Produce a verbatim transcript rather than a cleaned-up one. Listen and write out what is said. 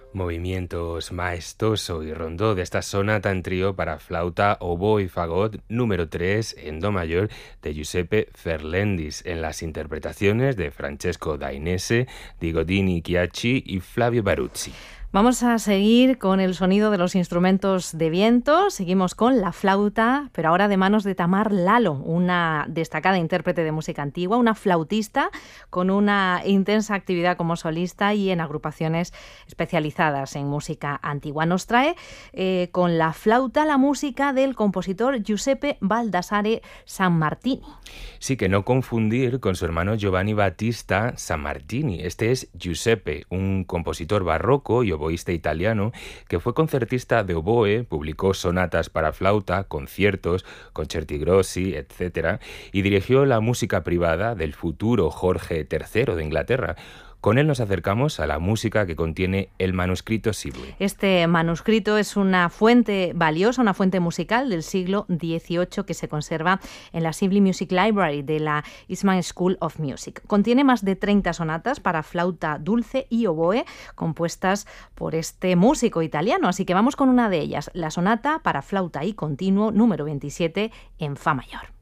Movimientos maestoso y rondó de esta sonata en trío para flauta, oboe y fagot número tres en do mayor de Giuseppe Ferlendis, en las interpretaciones de Francesco Dainese, di Godini Chiacci y Flavio Baruzzi. Vamos a seguir con el sonido de los instrumentos de viento, seguimos con la flauta, pero ahora de manos de Tamar Lalo, una destacada intérprete de música antigua, una flautista con una intensa actividad como solista y en agrupaciones especializadas en música antigua. Nos trae eh, con la flauta la música del compositor Giuseppe Baldassare Sammartini. Sí, que no confundir con su hermano Giovanni Battista Sammartini. Este es Giuseppe, un compositor barroco y oboísta italiano que fue concertista de oboe, publicó sonatas para flauta, conciertos, concerti grossi, etcétera, y dirigió la música privada del futuro Jorge tercero de Inglaterra. Con él nos acercamos a la música que contiene el manuscrito Sibley. Este manuscrito es una fuente valiosa, una fuente musical del siglo dieciocho que se conserva en la Sibley Music Library de la Eastman School of Music. Contiene más de treinta sonatas para flauta dulce y oboe compuestas por este músico italiano, así que vamos con una de ellas, la sonata para flauta y continuo número veintisiete en fa mayor.